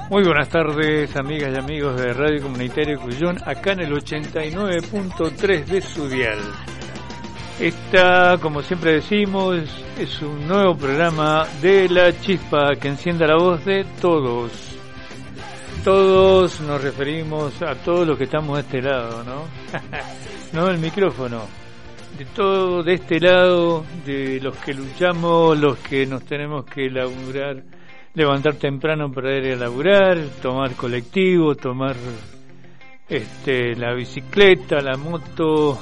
Muy buenas tardes, amigas y amigos de Radio Comunitaria Cuyón, acá en el 89.3 de su dial. Esta, como siempre decimos, es un nuevo programa de La Chispa que encienda la voz de todos. Todos nos referimos a todos los que estamos de este lado, ¿no? No el micrófono. De todo, de este lado, de los que luchamos, los que nos tenemos que laburar, levantar temprano para ir a laburar, tomar colectivo, tomar la bicicleta, la moto,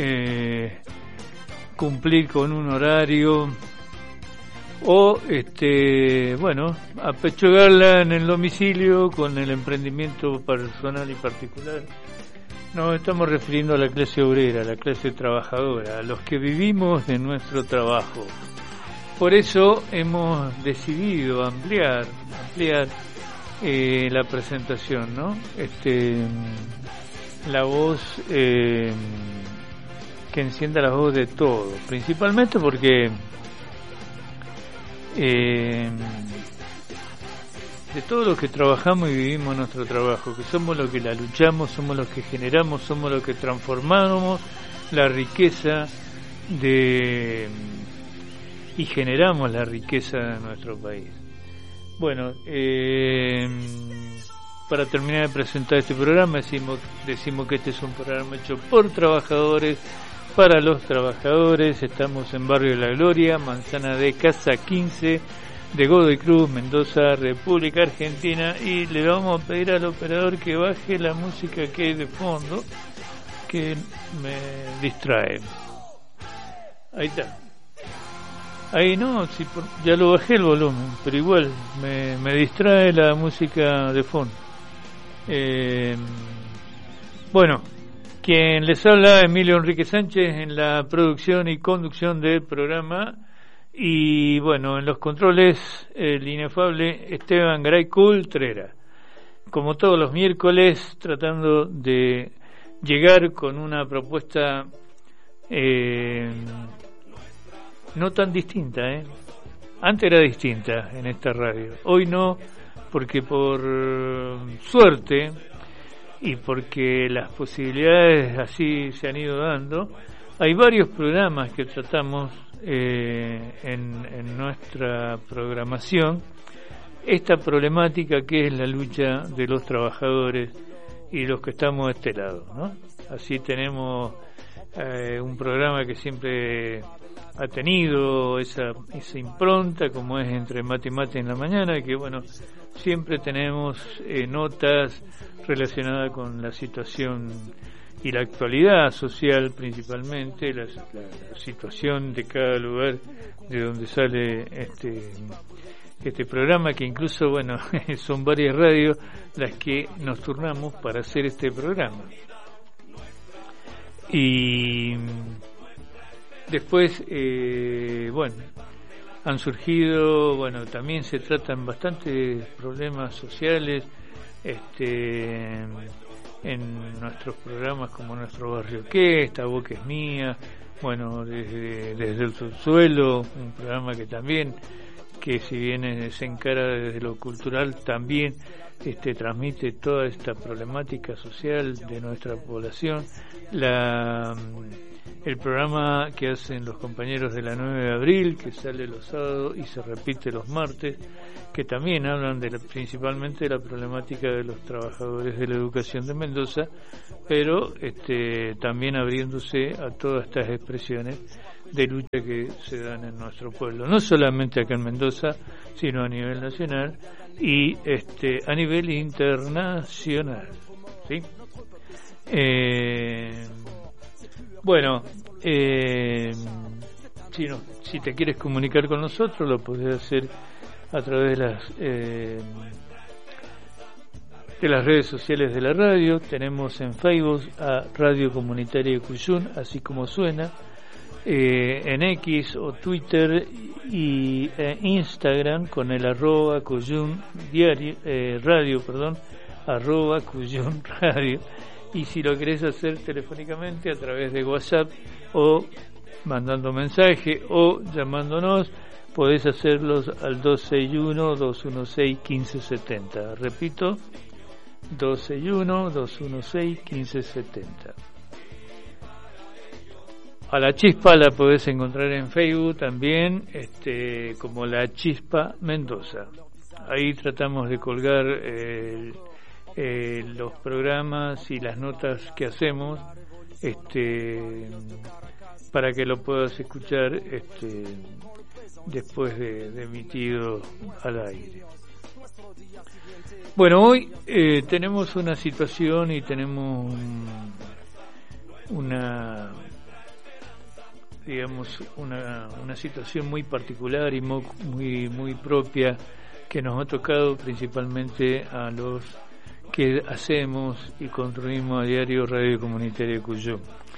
cumplir con un horario o bueno, apechugarla en el domicilio con el emprendimiento personal y particular. Nos estamos refiriendo a la clase obrera, a la clase trabajadora, a los que vivimos de nuestro trabajo. Por eso hemos decidido ampliar la presentación, ¿no? La voz que encienda la voz de todos, principalmente porque de todos los que trabajamos y vivimos nuestro trabajo, que somos los que la luchamos, somos los que generamos, somos los que transformamos la riqueza y generamos la riqueza de nuestro país. Bueno, para terminar de presentar este programa, decimos que este es un programa hecho por trabajadores, para los trabajadores. Estamos en Barrio de la Gloria, Manzana de Casa 15, de Godoy Cruz, Mendoza, República Argentina, y le vamos a pedir al operador que baje la música que hay de fondo, que me distrae. Ahí está. Ahí no, sí, ya lo bajé el volumen, pero igual me distrae la música de fondo. Bueno, quien les habla, Emilio Enrique Sánchez, en la producción y conducción del programa. Y bueno, en los controles, el inefable Esteban Garay Cultrera. Como todos los miércoles, tratando de llegar con una propuesta no tan distinta, Antes era distinta en esta radio. Hoy no, porque por suerte y porque las posibilidades así se han ido dando, hay varios programas que tratamos en nuestra programación esta problemática que es la lucha de los trabajadores y los que estamos de este lado, ¿no? Así tenemos un programa que siempre ha tenido esa impronta, como es Entre Mate y Mate en la mañana, que bueno, siempre tenemos notas relacionadas con la situación y la actualidad social, principalmente la situación de cada lugar de donde sale este programa, que incluso, bueno, son varias radios las que nos turnamos para hacer este programa. Y después, bueno, han surgido, bueno, también se tratan bastantes problemas sociales en nuestros programas, como Nuestro Barrio Que, Esta Boca es Mía, bueno, desde el subsuelo, un programa que también, que si bien se encara desde lo cultural, también transmite toda esta problemática social de nuestra población. El programa que hacen los compañeros de la 9 de abril, que sale los sábados y se repite los martes, que también hablan principalmente de la problemática de los trabajadores de la educación de Mendoza, pero también abriéndose a todas estas expresiones de lucha que se dan en nuestro pueblo, no solamente acá en Mendoza, sino a nivel nacional y a nivel internacional, ¿sí? Bueno, si te quieres comunicar con nosotros, lo podés hacer a través de las redes sociales de la radio. Tenemos en Facebook a Radio Comunitaria de Cuyún, así como suena, en X o Twitter y Instagram con el @Cuyún Radio, @Cuyún Radio. Y si lo querés hacer telefónicamente a través de WhatsApp o mandando mensaje o llamándonos podés hacerlos al 261-216-1570. Repito, 261-216-1570. A la Chispa la podés encontrar en Facebook también, como La Chispa Mendoza. Ahí tratamos de colgar los programas y las notas que hacemos, para que lo puedas escuchar después de emitido al aire. Bueno, hoy tenemos una situación y tenemos una situación muy particular y muy propia que nos ha tocado principalmente a los que hacemos y construimos a diario Radio Comunitaria de Cuyo.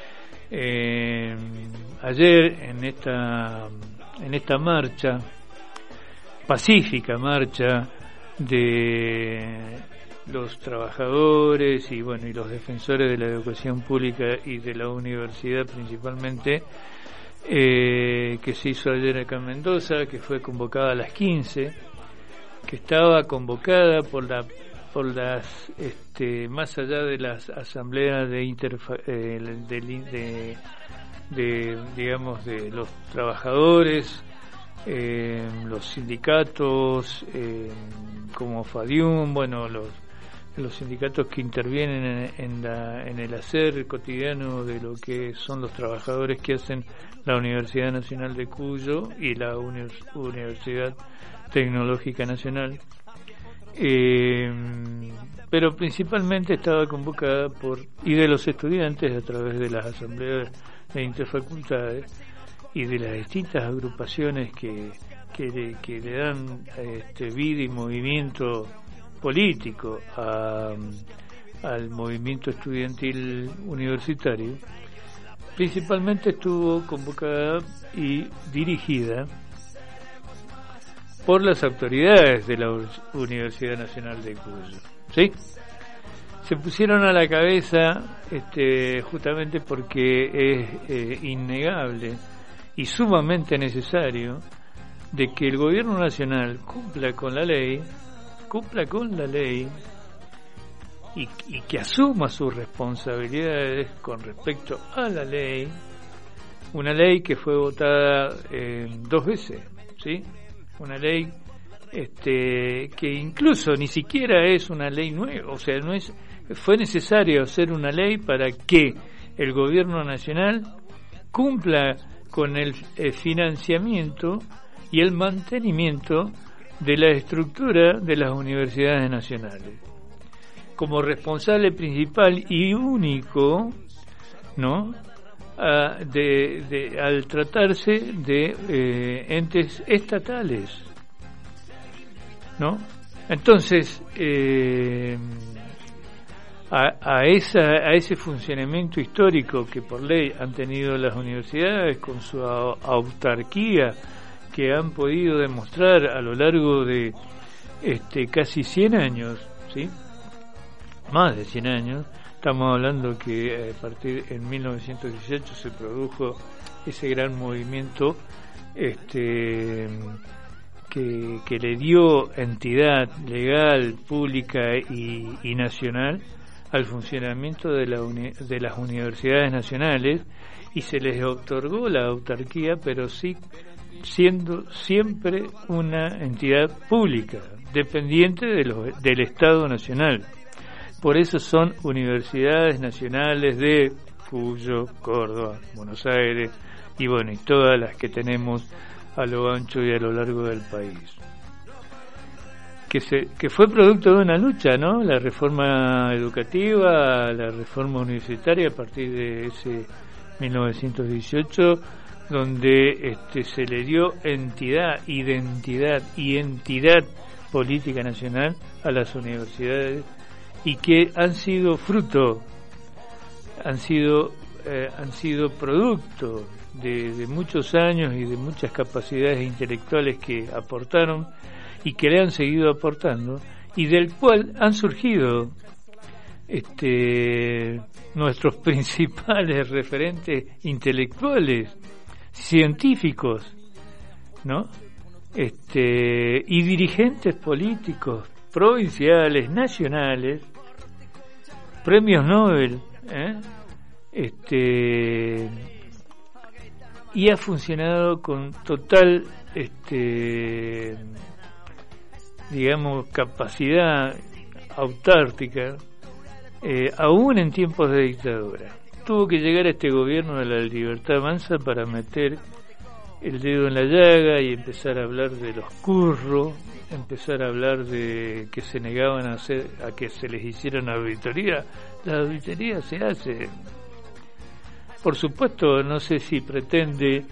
Ayer en esta marcha, pacífica marcha de los trabajadores y los defensores de la educación pública y de la universidad principalmente, que se hizo ayer acá en Mendoza, que fue convocada a las 15, que estaba convocada por las más allá de las asambleas de los trabajadores, los sindicatos como FADIUM, los sindicatos que intervienen en el hacer cotidiano de lo que son los trabajadores que hacen la Universidad Nacional de Cuyo y la Universidad Tecnológica Nacional, pero principalmente estaba convocada y de los estudiantes a través de las asambleas de interfacultades y de las distintas agrupaciones que le dan vida y movimiento político al movimiento estudiantil universitario. Principalmente estuvo convocada y dirigida por las autoridades de la Universidad Nacional de Cuyo, ¿sí? Se pusieron a la cabeza justamente porque es innegable y sumamente necesario de que el gobierno nacional cumpla con la ley y que asuma sus responsabilidades con respecto a la ley, una ley que fue votada 2 veces, ¿sí? Una ley que incluso ni siquiera es una ley nueva, o sea, fue necesario hacer una ley para que el gobierno nacional cumpla con el financiamiento y el mantenimiento de la estructura de las universidades nacionales. Como responsable principal y único, ¿no?, al tratarse de entes estatales, ¿no? Entonces, a ese funcionamiento histórico que por ley han tenido las universidades, con su autarquía que han podido demostrar a lo largo de casi 100 años, ¿sí? Más de 100 años. Estamos hablando que a partir en 1918 se produjo ese gran movimiento que le dio entidad legal, pública y nacional al funcionamiento de las universidades nacionales, y se les otorgó la autarquía, pero sí siendo siempre una entidad pública, dependiente del Estado Nacional. Por eso son universidades nacionales de Cuyo, Córdoba, Buenos Aires y todas las que tenemos a lo ancho y a lo largo del país. Que fue producto de una lucha, ¿no? La reforma educativa, la reforma universitaria a partir de ese 1918, donde se le dio identidad y entidad política nacional a las universidades, y que han sido producto de muchos años y de muchas capacidades intelectuales que aportaron y que le han seguido aportando, y del cual han surgido nuestros principales referentes intelectuales, científicos, ¿no? y dirigentes políticos provinciales, nacionales, premios Nobel, y ha funcionado con total digamos capacidad autártica, aún en tiempos de dictadura. Tuvo que llegar este gobierno de la libertad avanza para meter el dedo en la llaga y empezar a hablar de los curros, empezar a hablar de que se negaban a que se les hicieran auditoría. La auditoría se hace. Por supuesto, no sé si pretende,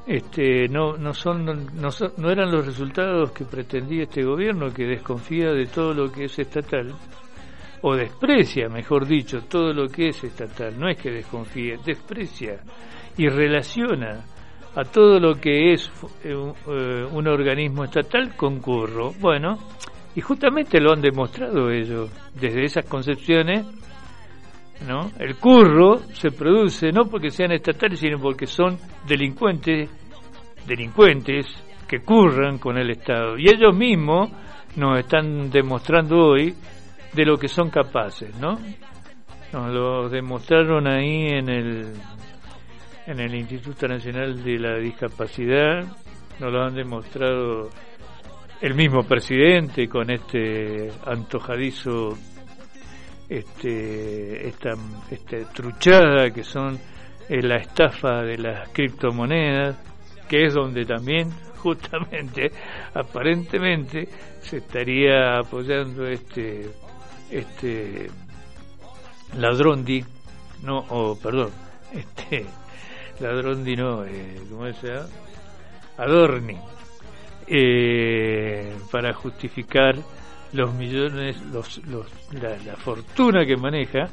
no eran los resultados que pretendía este gobierno, que desconfía de todo lo que es estatal, o desprecia, mejor dicho, todo lo que es estatal. No es que desconfíe, desprecia y relaciona a todo lo que es un organismo estatal con curro. Bueno, y justamente lo han demostrado ellos desde esas concepciones, ¿no? El curro se produce no porque sean estatales, sino porque son delincuentes que curran con el Estado, y ellos mismos nos están demostrando hoy de lo que son capaces, ¿no? Nos lo demostraron ahí en el Instituto Nacional de la Discapacidad, nos lo han demostrado el mismo presidente con este antojadizo, esta truchada que son la estafa de las criptomonedas, que es donde también justamente aparentemente se estaría apoyando Ladrondi, Ladrondi no, ¿cómo se llama? Adorni, para justificar los millones, la fortuna que maneja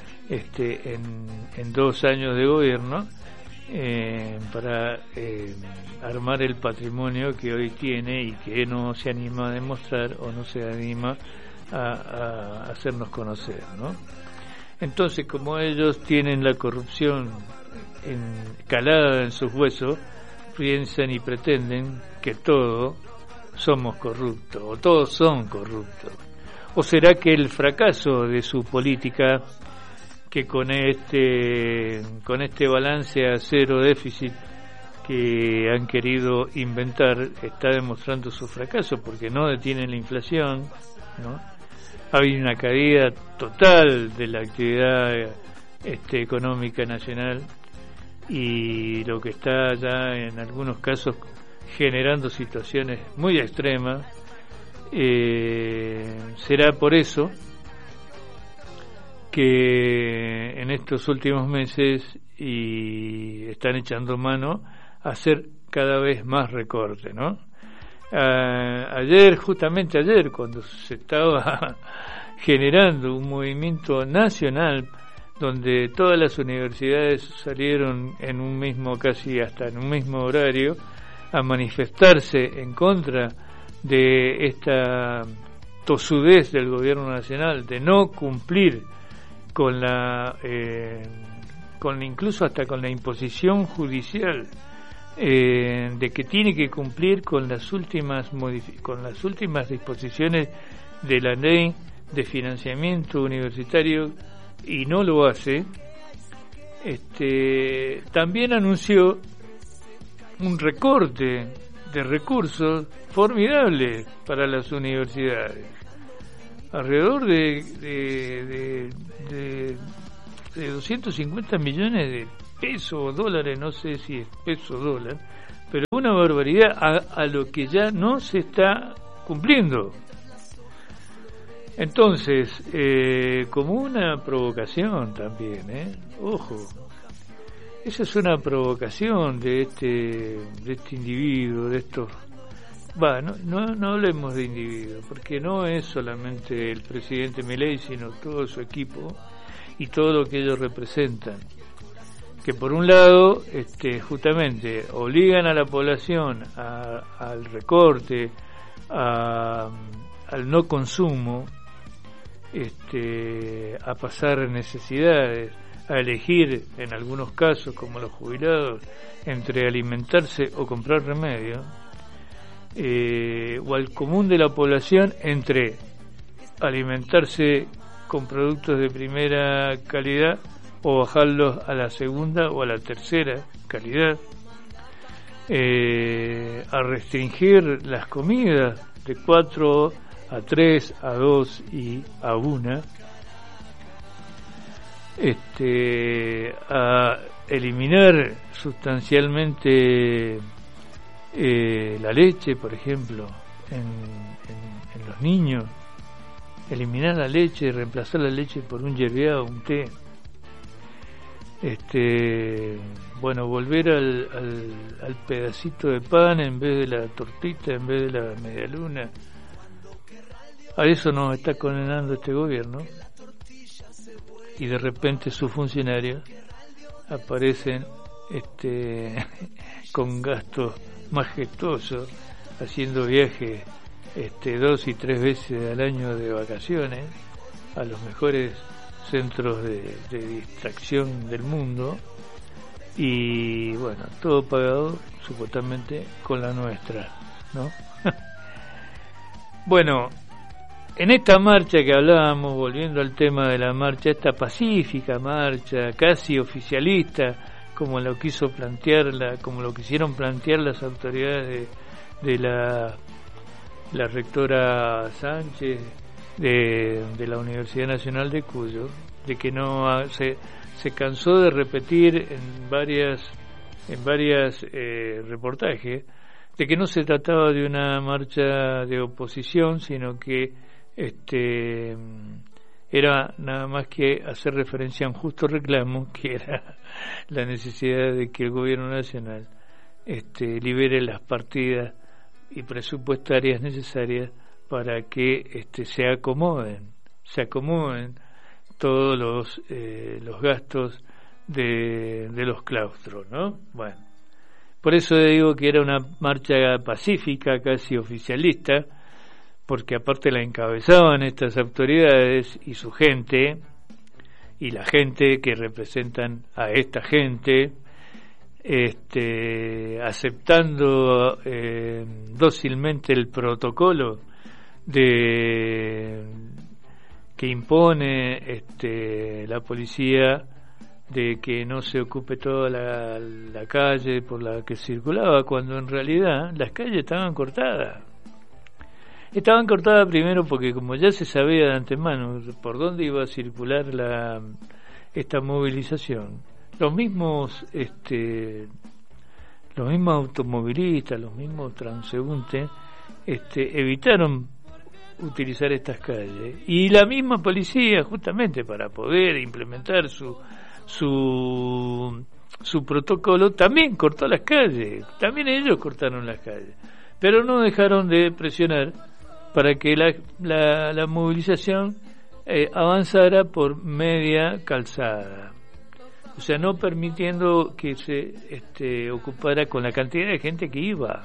en 2 años de gobierno, para armar el patrimonio que hoy tiene y que no se anima a demostrar o no se anima a hacernos conocer, ¿no? Entonces, como ellos tienen la corrupción calada en sus huesos, piensan y pretenden que todos somos corruptos, o todos son corruptos. ¿O será que el fracaso de su política, que con este balance a cero déficit que han querido inventar, está demostrando su fracaso, porque no detienen la inflación, ¿no? Ha habido una caída total de la actividad económica nacional, y lo que está ya en algunos casos generando situaciones muy extremas. Será por eso que en estos últimos meses están echando mano a hacer cada vez más recorte, ¿no? Justamente ayer, cuando se estaba generando un movimiento nacional donde todas las universidades salieron en un mismo, casi hasta en un mismo horario, a manifestarse en contra de esta tosudez del gobierno nacional de no cumplir con incluso hasta con la imposición judicial, de que tiene que cumplir con las últimas disposiciones de la ley de financiamiento universitario, y no lo hace. También anunció un recorte de recursos formidable para las universidades, alrededor de 250 millones de pesos o dólares, no sé si es peso o dólar, pero una barbaridad a lo que ya no se está cumpliendo. Entonces, como una provocación también, ojo, esa es una provocación de este individuo, de estos. No hablemos de individuo, porque no es solamente el presidente Milei, sino todo su equipo y todo lo que ellos representan, que por un lado justamente obligan a la población al recorte, al no consumo, a pasar necesidades, a elegir en algunos casos, como los jubilados, entre alimentarse o comprar remedio. o al común de la población entre alimentarse con productos de primera calidad o bajarlos a la segunda o a la tercera calidad, a restringir las comidas de 4 a 3, a 2 y a 1, a eliminar sustancialmente la leche, por ejemplo, en los niños, eliminar la leche, reemplazar la leche por un yerbeado, un té, volver al pedacito de pan en vez de la tortita, en vez de la medialuna. A eso nos está condenando este gobierno, y de repente sus funcionarios aparecen con gastos majestuosos, haciendo viajes 2 y 3 veces al año de vacaciones a los mejores centros de distracción del mundo, y bueno, todo pagado supuestamente con la nuestra, ¿no? Bueno, en esta marcha que hablábamos, volviendo al tema de la marcha, esta pacífica marcha, casi oficialista, como lo quisieron plantear las autoridades de la rectora Sánchez de la Universidad Nacional de Cuyo, de que no se cansó de repetir en varias reportajes de que no se trataba de una marcha de oposición, sino que era nada más que hacer referencia a un justo reclamo, que era la necesidad de que el gobierno nacional libere las partidas y presupuestarias necesarias para que se acomoden todos los gastos de los claustros, ¿no? Bueno, por eso digo que era una marcha pacífica, casi oficialista, porque aparte la encabezaban estas autoridades y su gente, y la gente que representan a esta gente, aceptando dócilmente el protocolo que impone la policía, de que no se ocupe toda la calle por la que circulaba, cuando en realidad las calles estaban cortadas. Estaban cortadas primero porque, como ya se sabía de antemano por dónde iba a circular esta movilización, los mismos automovilistas, los mismos transeúntes evitaron utilizar estas calles, y la misma policía, justamente para poder implementar su protocolo, también cortó las calles. También ellos cortaron las calles, pero no dejaron de presionar para que la movilización avanzara por media calzada, o sea, no permitiendo que se ocupara con la cantidad de gente que iba.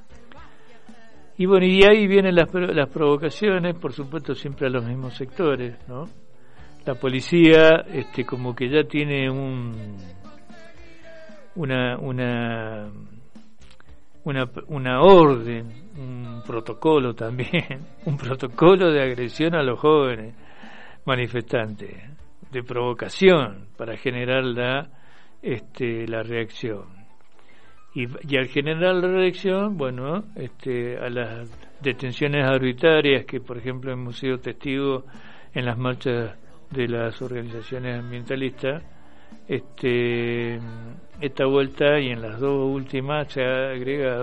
Y bueno, y ahí vienen las provocaciones, por supuesto, siempre a los mismos sectores, ¿no? La policía como que ya tiene una orden, un protocolo también, un protocolo de agresión a los jóvenes manifestantes, de provocación para generar la reacción. Y al generar la reacción, bueno, a las detenciones arbitrarias que, por ejemplo, hemos sido testigos en las marchas de las organizaciones ambientalistas, esta vuelta y en las dos últimas se ha agregado